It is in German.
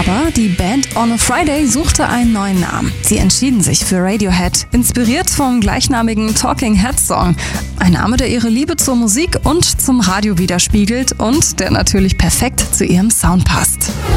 Aber die Band On a Friday suchte einen neuen Namen. Sie entschieden sich für Radiohead, inspiriert vom gleichnamigen Talking Heads Song. Ein Name, der ihre Liebe zur Musik und zum Radio widerspiegelt und der natürlich perfekt zu ihrem Sound passt.